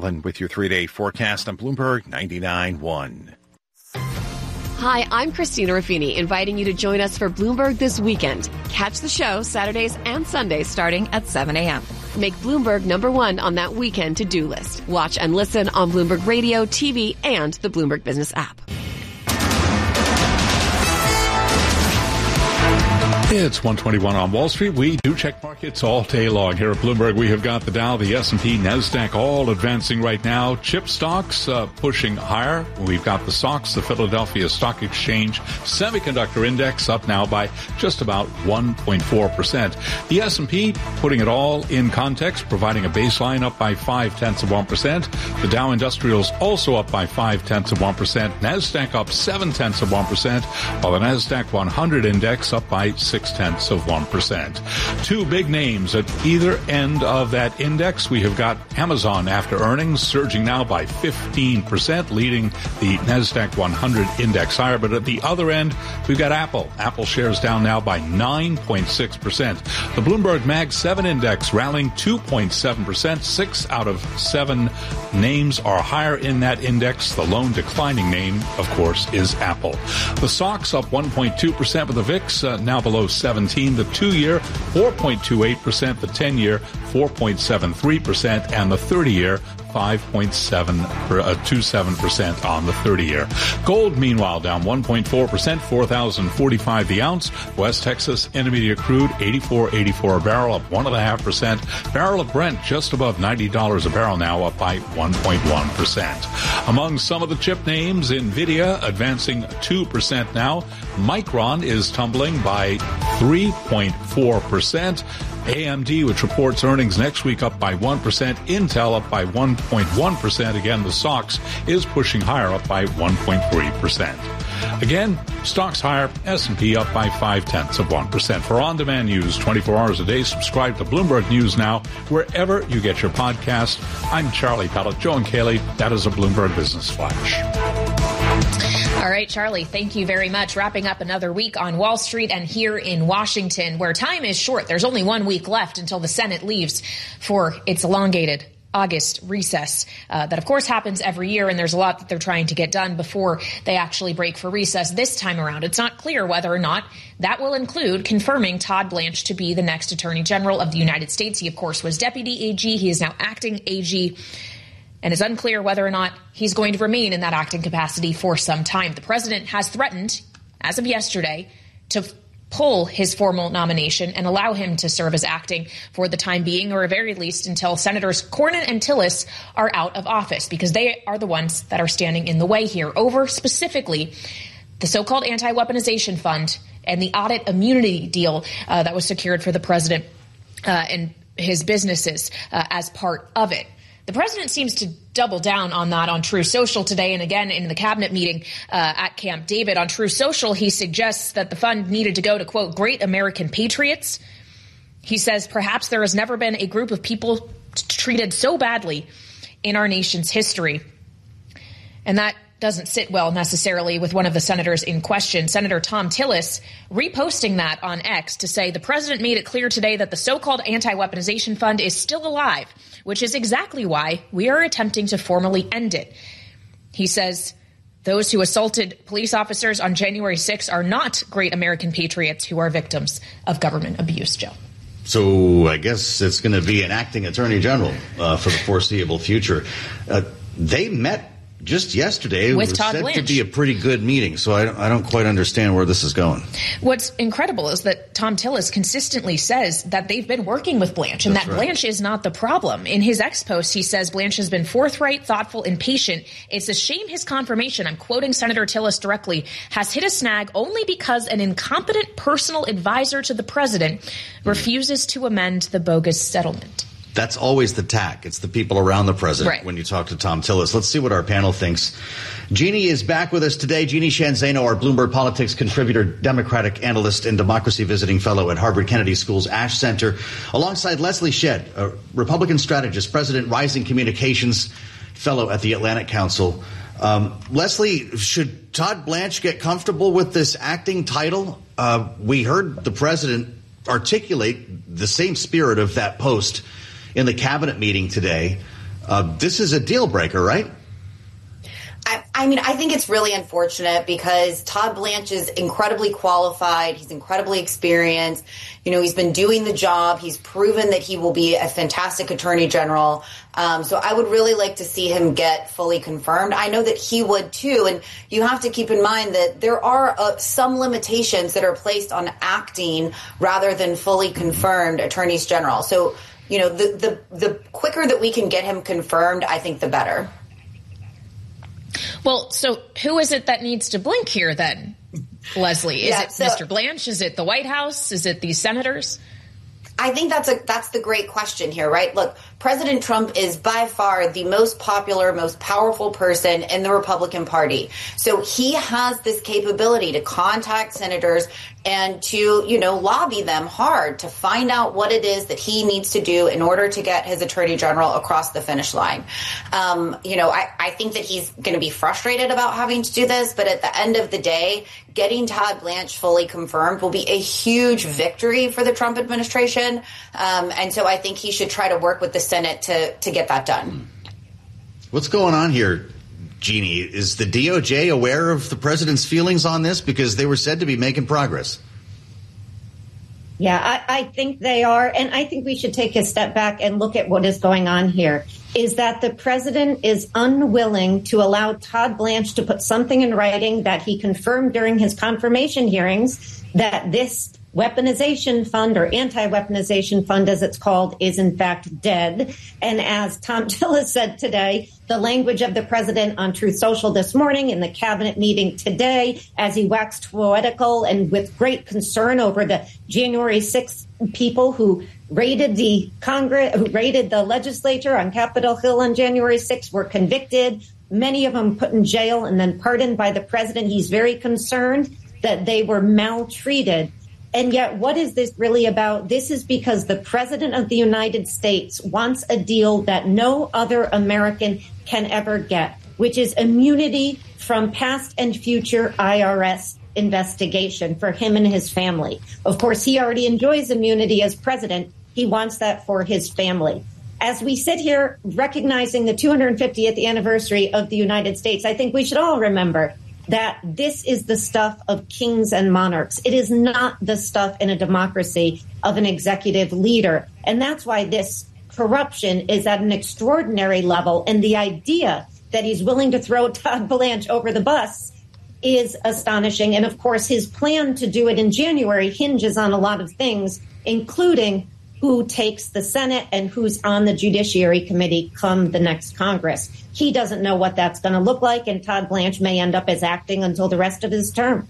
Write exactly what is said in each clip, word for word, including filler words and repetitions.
Allen with your three-day forecast on Bloomberg ninety-nine point one. Hi, I'm Christina Ruffini, inviting you to join us for Bloomberg This Weekend. Catch the show Saturdays and Sundays starting at seven a.m. Make Bloomberg number one on that weekend to-do list. Watch and listen on Bloomberg Radio, T V, and the Bloomberg Business app. It's one twenty-one on Wall Street. We do check markets all day long. Here at Bloomberg, we have got the Dow, the S and P, NASDAQ all advancing right now. Chip stocks uh, pushing higher. We've got the S O X, the Philadelphia Stock Exchange Semiconductor Index, up now by just about one point four percent. The S and P, putting it all in context, providing a baseline, up by five-tenths of one percent. The Dow Industrials also up by five-tenths of one percent. NASDAQ up seven-tenths of one percent, while the NASDAQ one hundred Index up by six tenths of one percent. Two big names at either end of that index. We have got Amazon after earnings, surging now by fifteen percent, leading the NASDAQ one hundred index higher. But at the other end, we've got Apple. Apple shares down now by nine point six percent. The Bloomberg Mag seven index rallying two point seven percent. Six out of seven names are higher in that index. The lone declining name, of course, is Apple. The S O X up one point two percent with the V I X uh, now below seventeen. The two-year, four point two eight percent. The ten-year, four point seven three percent. And the thirty-year, five point seven two seven percent on the thirty-year. Gold, meanwhile, down one point four percent, four thousand forty-five the ounce. West Texas Intermediate crude, eighty-four eighty-four a barrel, up one point five percent. Barrel of Brent just above ninety dollars a barrel now, up by one point one percent. Among some of the chip names, NVIDIA advancing two percent now. Micron is tumbling by three point four percent. A M D, which reports earnings next week, up by one percent. Intel up by one point one percent. Again, the S O X is pushing higher, up by one point three percent. Again, stocks higher, S and P up by five-tenths of one percent. For on-demand news twenty-four hours a day, subscribe to Bloomberg News Now, wherever you get your podcast. I'm Charlie Pellet. Joe and Kaylee, that is a Bloomberg Business Flash. All right, Charlie, thank you very much. Wrapping up another week on Wall Street and here in Washington, where time is short. There's only one week left until the Senate leaves for its elongated August recess. Uh, that, of course, happens every year, and there's a lot that they're trying to get done before they actually break for recess this time around. It's not clear whether or not that will include confirming Todd Blanche to be the next Attorney General of the United States. He, of course, was Deputy A G. He is now Acting A G. And it's unclear whether or not he's going to remain in that acting capacity for some time. The president has threatened, as of yesterday, to pull his formal nomination and allow him to serve as acting for the time being, or at very least until Senators Cornyn and Tillis are out of office, because they are the ones that are standing in the way here over specifically the so-called anti-weaponization fund and the audit immunity deal uh, that was secured for the president uh, and his businesses uh, as part of it. The president seems to double down on that on True Social today, and again in the cabinet meeting uh, at Camp David. On True Social, he suggests that the fund needed to go to, quote, great American patriots. He says perhaps there has never been a group of people treated so badly in our nation's history. And that doesn't sit well necessarily with one of the senators in question, Senator Thom Tillis, reposting that on X to say the president made it clear today that the so-called anti-weaponization fund is still alive, which is exactly why we are attempting to formally end it. He says those who assaulted police officers on January sixth are not great American patriots who are victims of government abuse, Joe. So I guess it's going to be an acting attorney general uh, for the foreseeable future. Uh, they met just yesterday. It was said to be a pretty good meeting, so I don't, I don't quite understand where this is going. What's incredible is that Thom Tillis consistently says that they've been working with Blanche, and That's that right. Blanche is not the problem. In his X post, he says Blanche has been forthright, thoughtful, and patient. It's a shame his confirmation, I'm quoting Senator Tillis directly, has hit a snag only because an incompetent personal advisor to the president refuses to amend the bogus settlement. That's always the tack. It's the people around the president right. when you talk to Thom Tillis. Let's see what our panel thinks. Jeannie is back with us today. Jeannie Shanzano, our Bloomberg Politics contributor, Democratic analyst, and democracy visiting fellow at Harvard Kennedy School's Ash Center, alongside Leslie Shedd, a Republican strategist, president, Rising Communications fellow at the Atlantic Council. Um, Leslie, should Todd Blanche get comfortable with this acting title? Uh, we heard the president articulate the same spirit of that post in the cabinet meeting today. Uh, this is a deal breaker, right? I, I mean, I think it's really unfortunate because Todd Blanche is incredibly qualified. He's incredibly experienced. You know, he's been doing the job. He's proven that he will be a fantastic attorney general. Um, so I would really like to see him get fully confirmed. I know that he would too. And you have to keep in mind that there are uh, some limitations that are placed on acting rather than fully confirmed attorneys general. So, you know, the, the, the quicker that we can get him confirmed, I think the better. Well, so who is it that needs to blink here then, Leslie? Is yeah, it so, Mister Blanche? Is it the White House? Is it these senators? I think that's a that's the great question here, right? Look, President Trump is by far the most popular, most powerful person in the Republican Party. So he has this capability to contact senators and to, you know, lobby them hard to find out what it is that he needs to do in order to get his attorney general across the finish line. Um, you know, I, I think that he's going to be frustrated about having to do this, but at the end of the day, getting Todd Blanche fully confirmed will be a huge victory for the Trump administration. Um, and so I think he should try to work with the Senate to, to get that done. What's going on here, Jeannie? Is the D O J aware of the president's feelings on this? Because they were said to be making progress. Yeah, I, I think they are. And I think we should take a step back and look at what is going on here. Is that the president is unwilling to allow Todd Blanche to put something in writing that he confirmed during his confirmation hearings that this weaponization fund, or anti-weaponization fund as it's called, is in fact dead. And as Thom Tillis said today, the language of the president on Truth Social this morning in the cabinet meeting today, as he waxed poetical and with great concern over the January sixth people who raided the Congress, who raided the legislature on Capitol Hill on January sixth, were convicted, many of them put in jail and then pardoned by the president. He's very concerned that they were maltreated. And yet, what is this really about? This is because the president of the United States wants a deal that no other American can ever get, which is immunity from past and future I R S investigation for him and his family. Of course, he already enjoys immunity as president. He wants that for his family. As we sit here recognizing the two hundred fiftieth anniversary of the United States, I think we should all remember that this is the stuff of kings and monarchs. It is not the stuff in a democracy of an executive leader. And that's why this corruption is at an extraordinary level. And the idea that he's willing to throw Todd Blanche over the bus is astonishing. And of course, his plan to do it in January hinges on a lot of things, including who takes the Senate and who's on the Judiciary Committee come the next Congress. He doesn't know what that's going to look like, and Todd Blanche may end up as acting until the rest of his term.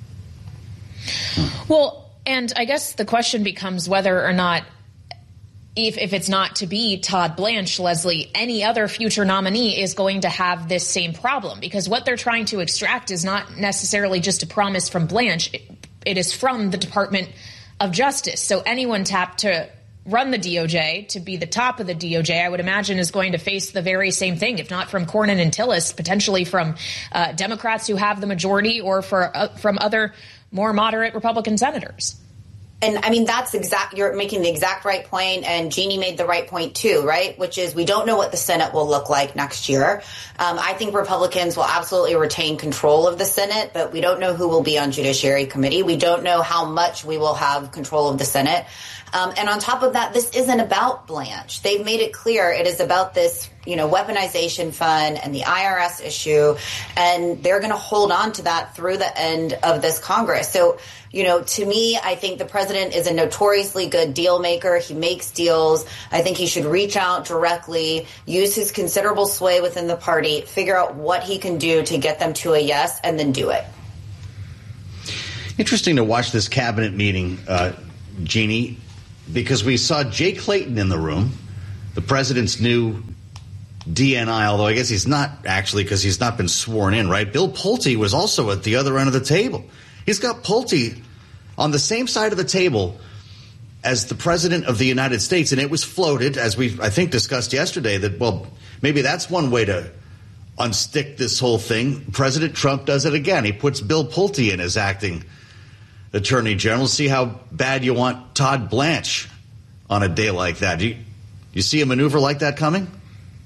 Well, and I guess the question becomes whether or not, if, if it's not to be Todd Blanche, Leslie, any other future nominee is going to have this same problem, because what they're trying to extract is not necessarily just a promise from Blanche. It, it is from the Department of Justice. So anyone tapped to run the D O J, to be the top of the D O J, I would imagine is going to face the very same thing, if not from Cornyn and Tillis, potentially from uh, Democrats who have the majority, or for uh, from other more moderate Republican senators. And I mean, that's exact, you're making the exact right point, and Jeannie made the right point too, right? Which is, we don't know what the Senate will look like next year. Um, I think Republicans will absolutely retain control of the Senate, but we don't know who will be on Judiciary Committee. We don't know how much we will have control of the Senate. Um, and on top of that, this isn't about Blanche. They've made it clear it is about this, you know, weaponization fund and the I R S issue, and they're going to hold on to that through the end of this Congress. So, you know, to me, I think the president is a notoriously good deal maker. He makes deals. I think he should reach out directly, use his considerable sway within the party, figure out what he can do to get them to a yes, and then do it. Interesting to watch this cabinet meeting, uh, Jeannie, because we saw Jay Clayton in the room, the president's new D N I, although I guess he's not actually, because he's not been sworn in, right? Bill Pulte was also at the other end of the table. He's got Pulte on the same side of the table as the president of the United States. And it was floated, as we, I think, discussed yesterday, that, well, maybe that's one way to unstick this whole thing. President Trump does it again. He puts Bill Pulte in as acting attorney general. See how bad you want Todd Blanche on a day like that. Do you, you see a maneuver like that coming?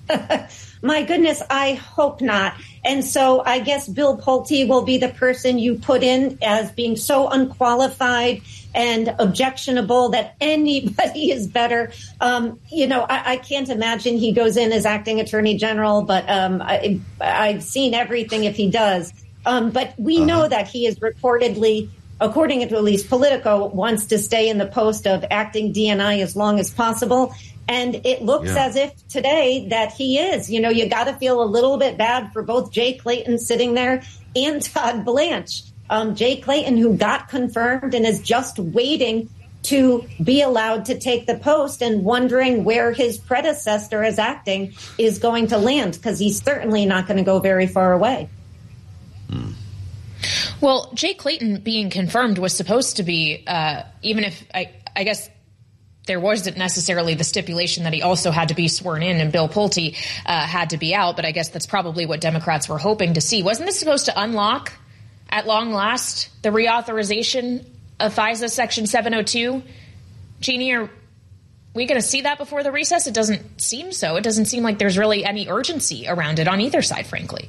My goodness, I hope not. And so I guess Bill Pulte will be the person you put in as being so unqualified and objectionable that anybody is better. Um, you know, I, I can't imagine he goes in as acting attorney general, but um, I, I've seen everything if he does. Um, but we uh-huh. know that he is reportedly, according to at least Politico, wants to stay in the post of acting D N I as long as possible. And it looks yeah. as if today that he is. You know, you got to feel a little bit bad for both Jay Clayton sitting there and Todd Blanche. Um, Jay Clayton, who got confirmed and is just waiting to be allowed to take the post and wondering where his predecessor as acting is going to land, because he's certainly not going to go very far away. Hmm. Well, Jay Clayton being confirmed was supposed to be, uh, even if I, I guess there wasn't necessarily the stipulation that he also had to be sworn in and Bill Pulte uh, had to be out. But I guess that's probably what Democrats were hoping to see. Wasn't this supposed to unlock, at long last, the reauthorization of FISA Section seven oh two? Jeannie, are we going to see that before the recess? It doesn't seem so. It doesn't seem like there's really any urgency around it on either side, frankly.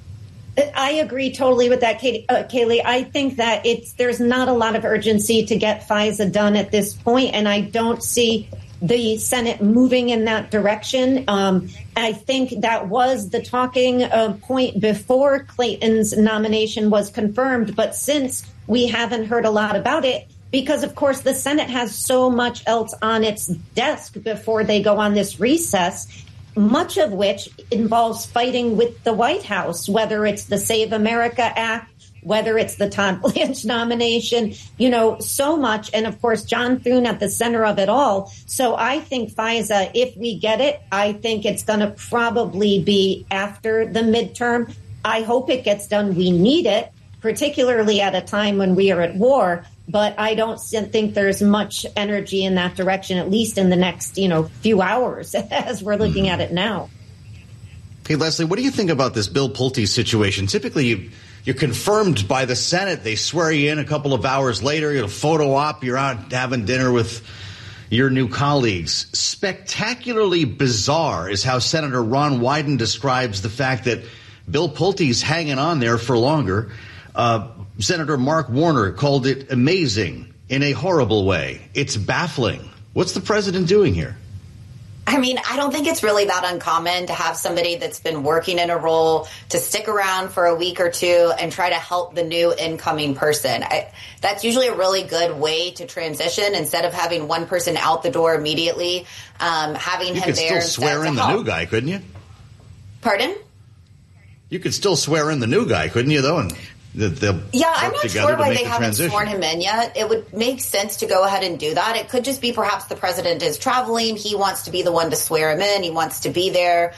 I agree totally with that, Katie, uh, Kayleigh. I think that it's there's not a lot of urgency to get FISA done at this point, and I don't see the Senate moving in that direction. Um, I think that was the talking uh, point before Clayton's nomination was confirmed, but since we haven't heard a lot about it, because, of course, the Senate has so much else on its desk before they go on this recess, much of which involves fighting with the White House, whether it's the Save America Act, whether it's the Todd Blanche nomination, you know, so much. And, of course, John Thune at the center of it all. So I think FISA, if we get it, I think it's going to probably be after the midterm. I hope it gets done. We need it, particularly at a time when we are at war. But I don't think there's much energy in that direction, at least in the next, you know, few hours as we're looking at it now. Hey, Leslie, what do you think about this Bill Pulte situation? Typically, you, you're confirmed by the Senate. They swear you in a couple of hours later. You're a photo op. You're out having dinner with your new colleagues. Spectacularly bizarre is how Senator Ron Wyden describes the fact that Bill Pulte's hanging on there for longer. Uh, Senator Mark Warner called it amazing in a horrible way. It's baffling. What's the president doing here? I mean, I don't think it's really that uncommon to have somebody that's been working in a role to stick around for a week or two and try to help the new incoming person. I, that's usually a really good way to transition instead of having one person out the door immediately, um, having you him could there. Still swear in the help. new guy, couldn't you? Pardon? You could still swear in the new guy, couldn't you, though? And yeah, I'm not sure why they haven't sworn him in yet. It would make sense to go ahead and do that. It could just be perhaps the president is traveling. He wants to be the one to swear him in. He wants to be there.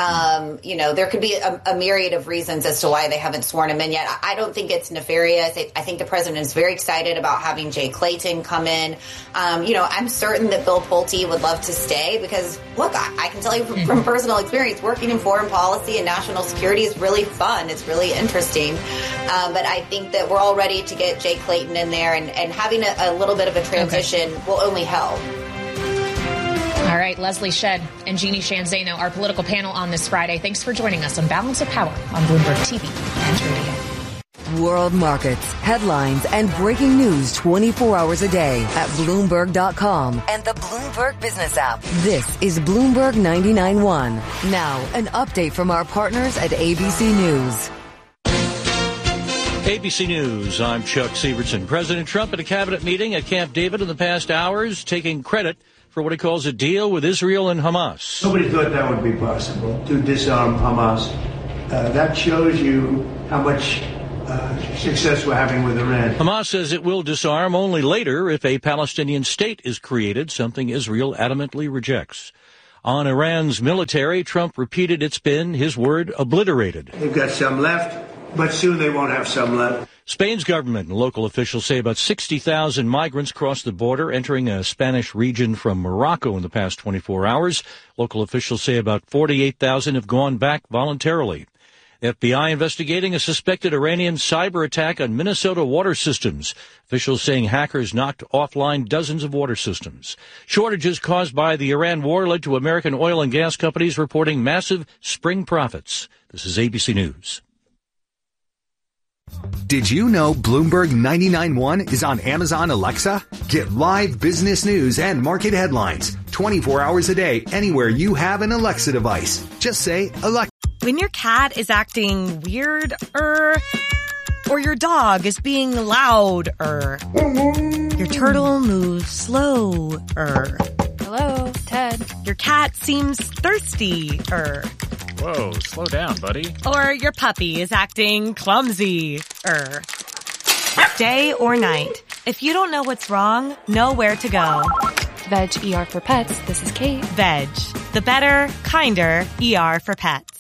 Um, you know, there could be a, a myriad of reasons as to why they haven't sworn him in yet. I don't think it's nefarious. I think the president is very excited about having Jay Clayton come in. Um, you know, I'm certain that Bill Pulte would love to stay because, look, I, I can tell you from, from personal experience, working in foreign policy and national security is really fun. It's really interesting. Um, but I think that we're all ready to get Jay Clayton in there, and, and having a, a little bit of a transition okay. will only help. All right, Leslie Shedd and Jeannie Sheehan Zaino, our political panel on this Friday. Thanks for joining us on Balance of Power on Bloomberg T V and radio. World markets, headlines, and breaking news twenty-four hours a day at Bloomberg dot com and the Bloomberg Business app. This is Bloomberg ninety-nine point one. Now, an update from our partners at A B C News. A B C News, I'm Chuck Severson. President Trump at a cabinet meeting at Camp David in the past hours, taking credit for what he calls a deal with Israel and Hamas. Nobody thought that would be possible, to disarm Hamas. Uh, that shows you how much uh, success we're having with Iran. Hamas says it will disarm only later if a Palestinian state is created, something Israel adamantly rejects. On Iran's military, Trump repeated it's been, his word, obliterated. They've got some left, but soon they won't have some left. Spain's government and local officials say about sixty thousand migrants crossed the border entering a Spanish region from Morocco in the past twenty-four hours. Local officials say about forty-eight thousand have gone back voluntarily. F B I investigating a suspected Iranian cyber attack on Minnesota water systems. Officials saying hackers knocked offline dozens of water systems. Shortages caused by the Iran war led to American oil and gas companies reporting massive spring profits. This is A B C News. Did you know Bloomberg ninety-nine point one is on Amazon Alexa? Get live business news and market headlines twenty-four hours a day anywhere you have an Alexa device. Just say, Alexa. When your cat is acting weird, er, or your dog is being loud, er, your turtle moves slow, er. Hello, Ted. Your cat seems thirsty, er. Whoa, slow down, buddy. Or your puppy is acting clumsy, er. Day or night, if you don't know what's wrong, know where to go. Veg E R for Pets, this is Kate. Veg, the better, kinder E R for pets.